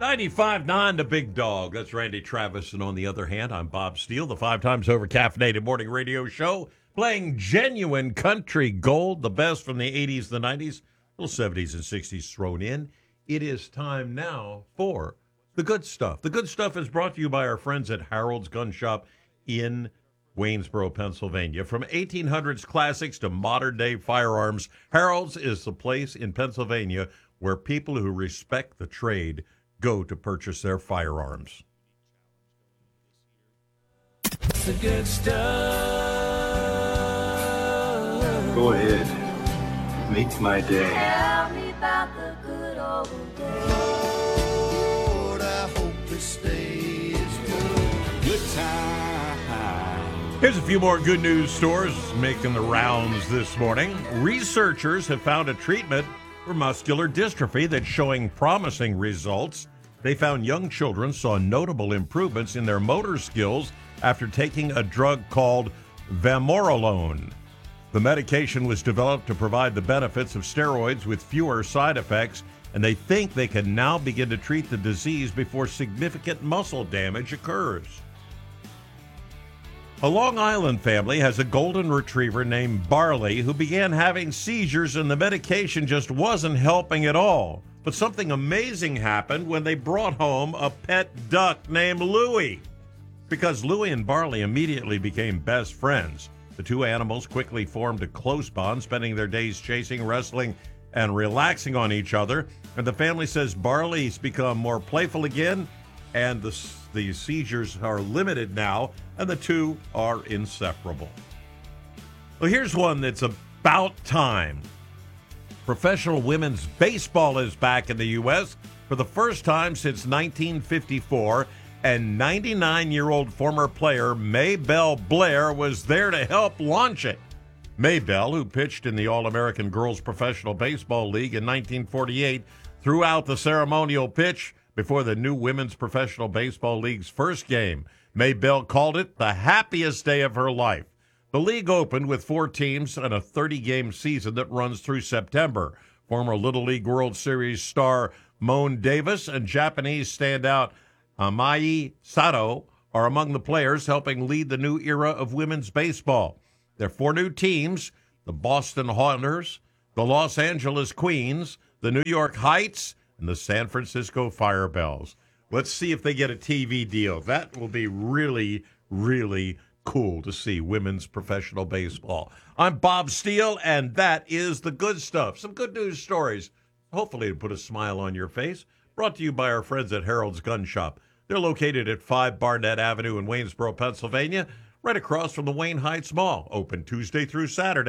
95.9 The Big Dog. That's Randy Travis. And on the other hand, I'm Bob Steele, the 5 times over caffeinated morning radio show, playing genuine country gold, the best from the 80s, the 90s, little 70s and 60s thrown in. It is time now for the good stuff. The good stuff is brought to you by our friends at Harold's Gun Shop in Waynesboro, Pennsylvania. From 1800s classics to modern-day firearms, Harold's is the place in Pennsylvania where people who respect the trade go to purchase their firearms. The good stuff. Go ahead. Makes my day. Tell me about the good old days. Lord, I hope this stays good. Good time. Here's a few more good news stories making the rounds this morning. Researchers have found a treatment for muscular dystrophy that's showing promising results. They found young children saw notable improvements in their motor skills after taking a drug called vamorolone. The medication was developed to provide the benefits of steroids with fewer side effects, and they think they can now begin to treat the disease before significant muscle damage occurs. A Long Island family has a golden retriever named Barley who began having seizures, and the medication just wasn't helping at all. But something amazing happened when they brought home a pet duck named Louie. Because Louie and Barley immediately became best friends, the two animals quickly formed a close bond, spending their days chasing, wrestling, and relaxing on each other. And the family says Barley's become more playful again, and the seizures are limited now, and the two are inseparable. Well, here's one that's about time. Professional women's baseball is back in the U.S. for the first time since 1954, and 99-year-old former player Maybelle Blair was there to help launch it. Maybelle, who pitched in the All-American Girls Professional Baseball League in 1948, threw out the ceremonial pitch before the new Women's Professional Baseball League's first game. Maybelle called it the happiest day of her life. The league opened with 4 teams and a 30-game season that runs through September. Former Little League World Series star Moan Davis and Japanese standout Amai Sato are among the players helping lead the new era of women's baseball. There are 4 new teams: the Boston Hauners, the Los Angeles Queens, the New York Heights, and the San Francisco Firebells. Let's see if they get a TV deal. That will be really, really cool to see women's professional baseball. I'm Bob Steele, and that is the good stuff. Some good news stories, hopefully to put a smile on your face. Brought to you by our friends at Harold's Gun Shop. They're located at 5 Barnett Avenue in Waynesboro, Pennsylvania, right across from the Wayne Heights Mall. Open Tuesday through Saturday.